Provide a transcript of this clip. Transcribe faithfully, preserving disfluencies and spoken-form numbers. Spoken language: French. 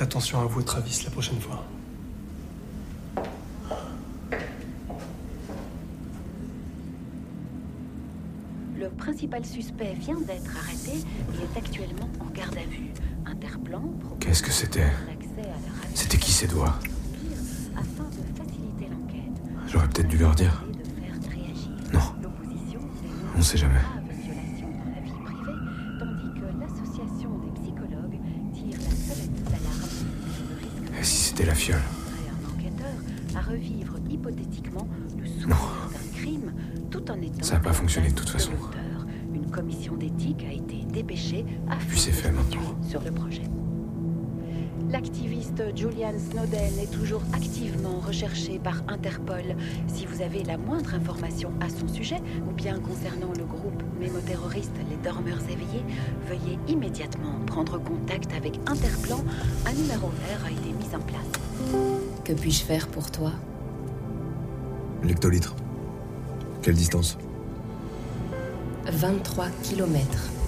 Faites attention à vous, Travis, la prochaine fois. Le principal suspect vient d'être arrêté et est actuellement en garde à vue. Interplan propose Qu'est-ce que c'était? C'était qui ces doigts? afin de faciliter l'enquête. J'aurais peut-être dû leur dire. Non. On sait jamais. Violation dans la vie privée, tandis que l'association des psychologues tire la sonnette d'alarme sur le risque. Et si c'était la fiole? Un enquêteur à revivre hypothétiquement le souvenir Non. d'un crime, tout en étant. Ça a pas fonctionné de toute façon. l'auteur. Une commission d'éthique a été dépêchée afin Puis c'est de fait statuer maintenant. sur le projet. L'activiste Julian Snowden est toujours activement recherché par Interpol. Si vous avez la moindre information à son sujet, ou bien concernant le groupe mémoterroriste Les Dormeurs Éveillés, veuillez immédiatement prendre contact avec Interplan. Un numéro vert a été mis en place. Que puis-je faire pour toi? L'hectolitre. Quelle distance? vingt-trois kilomètres.